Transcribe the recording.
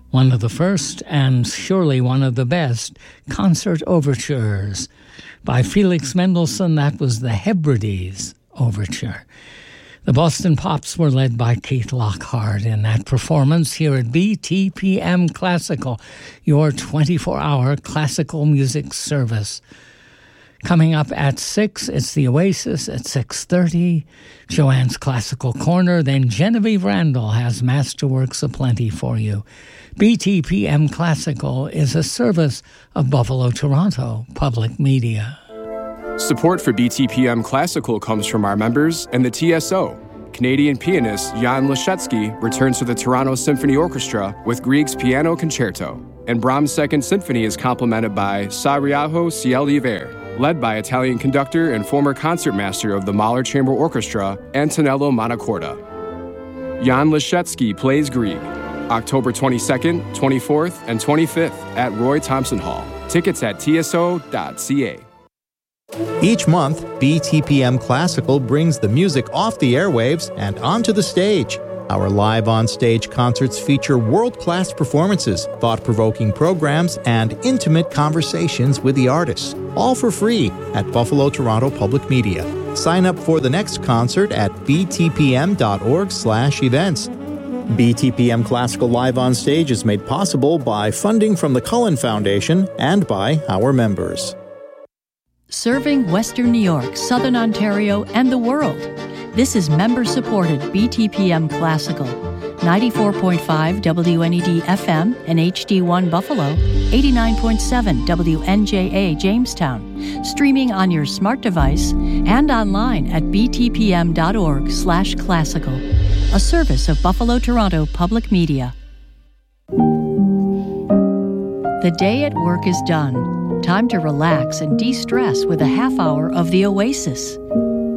One of the first, and surely one of the best, concert overtures. By Felix Mendelssohn, that was the Hebrides Overture. The Boston Pops were led by Keith Lockhart in that performance here at BTPM Classical, your 24-hour classical music service. Coming up at 6, it's the Oasis at 6:30, Joanne's Classical Corner, then Genevieve Randall has Masterworks aplenty for you. BTPM Classical is a service of Buffalo Toronto Public Media. Support for BTPM Classical comes from our members and the TSO. Canadian pianist Jan Leszecki returns to the Toronto Symphony Orchestra with Grieg's Piano Concerto, and Brahms' Second Symphony is complemented by Sariaho Ciel d'Hiver, led by Italian conductor and former concertmaster of the Mahler Chamber Orchestra, Antonello Montecorda. Jan Leszecki plays Grieg, October 22nd, 24th, and 25th at Roy Thompson Hall. Tickets at tso.ca. Each month, BTPM Classical brings the music off the airwaves and onto the stage. Our live on-stage concerts feature world-class performances, thought-provoking programs, and intimate conversations with the artists, all for free at Buffalo Toronto Public Media. Sign up for the next concert at btpm.org/events. BTPM Classical Live on Stage is made possible by funding from the Cullen Foundation and by our members. Serving Western New York, Southern Ontario, and the world. This is member-supported BTPM Classical. 94.5 WNED FM and HD1 Buffalo, 89.7 WNJA Jamestown. Streaming on your smart device and online at btpm.org/classical. A service of Buffalo Toronto Public Media. The day at work is done. Time to relax and de-stress with a half hour of the Oasis.